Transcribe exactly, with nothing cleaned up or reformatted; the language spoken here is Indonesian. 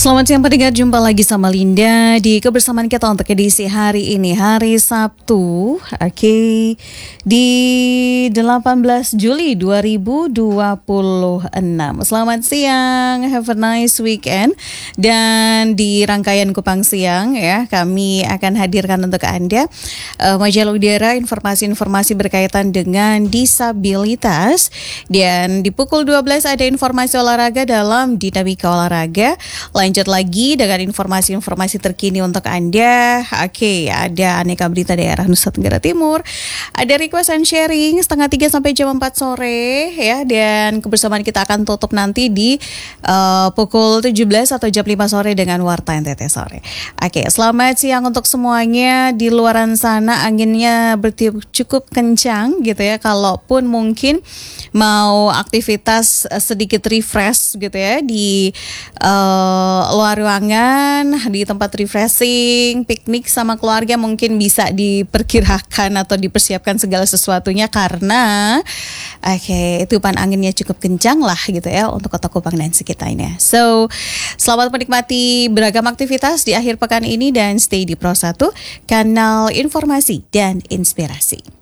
Selamat siang pendengar, jumpa lagi sama Linda di kebersamaan kita untuk edisi hari ini, hari Sabtu, oke, okay, di delapan belas Juli dua ribu dua puluh enam. Selamat siang, have a nice weekend. Dan di rangkaian Kupang Siang ya, kami akan hadirkan untuk Anda uh, majalah udara, informasi-informasi berkaitan dengan disabilitas. Dan di pukul dua belas ada informasi olahraga dalam Dinamika Olahraga. Lanjut lagi dengan informasi-informasi terkini untuk Anda. Oke, ada aneka berita daerah Nusa Tenggara Timur. Ada request and sharing setengah tiga sampai jam empat sore ya. Dan kebersamaan kita akan tutup nanti di uh, pukul tujuh belas atau jam lima sore dengan Warta N T T sore. Oke, selamat siang untuk semuanya. Di luaran sana anginnya bertiup cukup kencang gitu ya. Kalaupun mungkin mau aktivitas sedikit refresh gitu ya di uh, luar ruangan, di tempat refreshing, piknik sama keluarga, mungkin bisa diperkirakan atau dipersiapkan segala sesuatunya karena oke, okay, tiupan anginnya cukup kencang lah gitu ya untuk Kota Kupang dan sekitarnya. So, selamat menikmati beragam aktivitas di akhir pekan ini dan stay di Pro satu, kanal informasi dan inspirasi.